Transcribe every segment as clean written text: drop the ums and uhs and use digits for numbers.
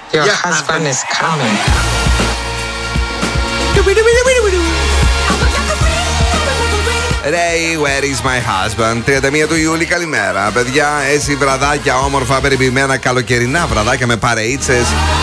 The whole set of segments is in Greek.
Your husband is coming. Ray, where is my husband? 31 του Ιούλη, καλημέρα. Παιδιά, έτσι βραδάκια όμορφα, περιποιημένα καλοκαιρινά βραδάκια με παρεΐτσες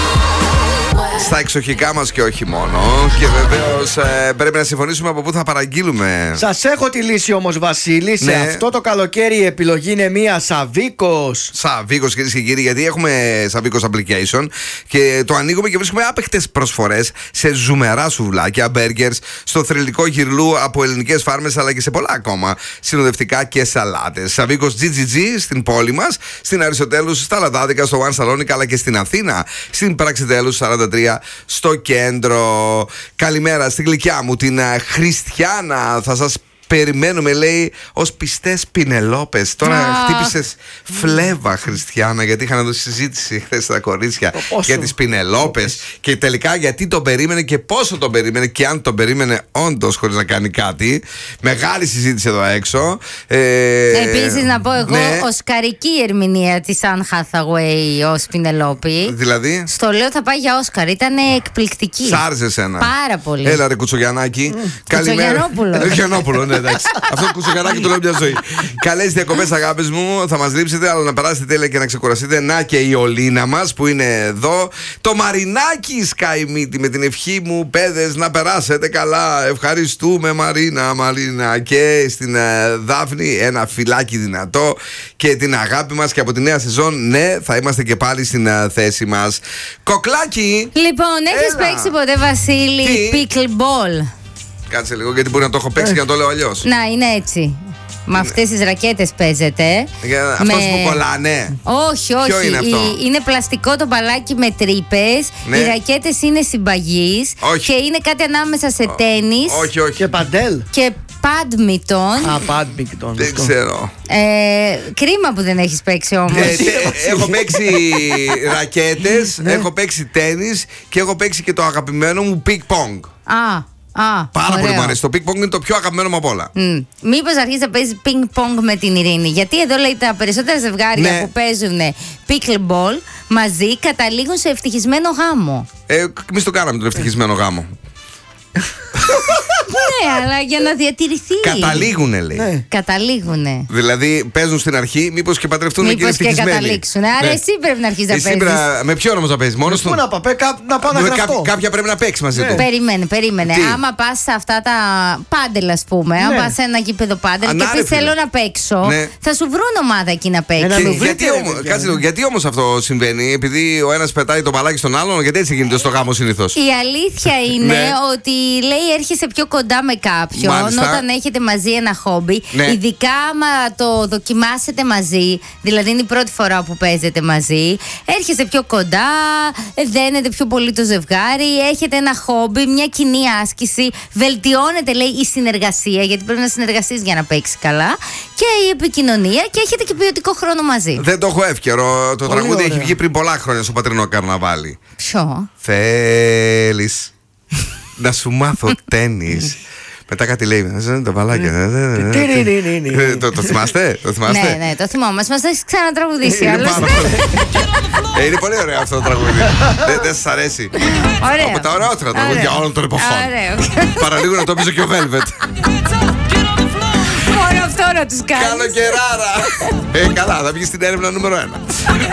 στα εξοχικά μας και όχι μόνο. Και βεβαίως πρέπει να συμφωνήσουμε από πού θα παραγγείλουμε. Σας έχω τη λύση όμως, Βασίλη. Ναι. Σε αυτό το καλοκαίρι η επιλογή είναι μία Σαβίκος. Σαβίκος, κυρίες και κύριοι, γιατί έχουμε Σαβίκος application και το ανοίγουμε και βρίσκουμε άπαικτες προσφορές σε ζουμερά σουβλάκια, μπέργκερς, στο θρυλικό γυρλού από ελληνικές φάρμες αλλά και σε πολλά ακόμα συνοδευτικά και σαλάτες. Σαβίκος GGG στην πόλη μας, στην Αριστοτέλους, στα Λαδάδικα, στο One Salonica αλλά και στην Αθήνα, στην Πραξιτέλους 43 στο κέντρο. Καλημέρα στη γλυκιά μου την Χριστιάνα. Θα σας περιμένουμε, λέει, ως πιστές Πινελόπες. Τώρα χτύπησες φλέβα, Χριστιάνα, γιατί είχαν δώσει συζήτηση χθες στα κορίτσια για τις Πινελόπες. Και τελικά γιατί τον περίμενε και πόσο τον περίμενε και αν τον περίμενε όντως χωρίς να κάνει κάτι. Μεγάλη συζήτηση εδώ έξω. Επίσης να πω εγώ, ναι. οσκαρική ερμηνεία της Αν Χάθαγουέι ως Πινελόπη. Δηλαδή. Στο λέω θα πάει για Όσκαρ, ήταν εκπληκτική. Σ' άρεσε εσένα? Πάρα πολύ. Έλα ρε Κουτσογιαννάκη. Καλημέρα. Κουτσογιαννόπουλο, ναι, εντάξει. Αυτό το Κουτσογιαννάκη το λέω μια ζωή. Καλές διακοπές, αγάπες μου. Θα μας λείψετε, αλλά να περάσετε τέλεια και να ξεκουραστείτε. Να και η Ολίνα μας που είναι εδώ. Το Μαρινάκι σκάι με την ευχή μου, παιδες, να περάσετε καλά. Ευχαριστούμε, Μαρίνα. Και στην Δάφνη ένα φιλάκι δυνατό και την αγάπη μας και από τη νέα σεζόν. Ναι, θα είμαστε και πάλι στην θέση μας. Κοκλάκι. Λοιπόν, έχεις παίξει ποτέ, Βασίλη, pickleball? Κάτσε λίγο, γιατί μπορεί να το έχω παίξει και να το λέω αλλιώς. Να, είναι έτσι. Με αυτές τις ρακέτες παίζεται. Αυτός που κολλάνε. Όχι. Ποιο είναι αυτό? Είναι πλαστικό το μπαλάκι με τρύπες. Ναι. Οι ρακέτες είναι συμπαγείς. Όχι. Και είναι κάτι ανάμεσα σε τένις Όχι. Και παντέλ. και badminton. Badminton. Δεν ξέρω. Κρίμα που δεν έχεις παίξει όμως. Έχω παίξει ρακέτες, έχω παίξει τένις και έχω παίξει και το αγαπημένο μου ping-pong. Πάρα πολύ μου αρέσει. Το ping-pong είναι το πιο αγαπημένο μου από όλα. Μήπως αρχίσεις να παίζεις ping-pong με την Ειρήνη? Γιατί εδώ λέει τα περισσότερα ζευγάρια που παίζουν pickleball μαζί καταλήγουν σε ευτυχισμένο γάμο. Εμείς το κάναμε τον ευτυχισμένο γάμο. Ναι, αλλά για να διατηρηθεί. Καταλήγουνε, λέει. Ναι. Καταλήγουνε. Δηλαδή παίζουν στην αρχή, μήπως και παντρευτούν και είναι Μήπως και ευτυχισμένοι. καταλήξουν. Άρα εσύ πρέπει να αρχίσεις να Εσύ παίζεις. Με ποιον όμως να παίζεις? Μόνος του? Πού να πάω, να πάω να γραφτώ. Κάποια πρέπει να παίξει μαζί του. Περίμενε. Τι? Άμα πας σε αυτά τα πάντελ, ας πούμε, αν πας σε ένα γήπεδο πάντελ και πεις θέλω να παίξω, θα σου βρουν ομάδα εκεί να παίξει. Γιατί όμως αυτό συμβαίνει? Επειδή ο ένας πετάει το μπαλάκι στον άλλον, γιατί έτσι γίνεται στο γάμο συνήθως? Η αλήθεια είναι ότι λέει έρχεσαι πιο κοντά με κάποιον. Μάλιστα. Όταν έχετε μαζί ένα χόμπι, ειδικά άμα το δοκιμάσετε μαζί, δηλαδή είναι η πρώτη φορά που παίζετε μαζί, έρχεστε πιο κοντά, δένετε πιο πολύ το ζευγάρι, έχετε ένα χόμπι, μια κοινή άσκηση, βελτιώνεται, λέει, η συνεργασία, γιατί πρέπει να συνεργαστείς για να παίξεις καλά, και η επικοινωνία, και έχετε και ποιοτικό χρόνο μαζί. Δεν το έχω εύκαιρο. Το Πολύ τραγούδι ωραία. έχει βγει πριν πολλά χρόνια στο πατρινό καρναβάλι. Ποιο? Θέλεις να σου μάθω τένις. Μετά κάτι λέει, τα μπαλάκια. Το θυμάστε? Ναι, το θυμόμαστε. Μας το έχεις ξανατραγουδήσει. Είναι άλλωστε. πάρα πολύ. Είναι πολύ ωραίο αυτό το τραγούδι. Δεν σας αρέσει? Ωραίο. Από τα ωραιότερα τραγούδια όλων των εποχών. Ωραίο. Παραλίγο να το πείσω και ο Velvet. Μόνο αυτό να τους κάνεις. Καλοκαιράρα. Καλά, θα βγει στην έρευνα νούμερο 1.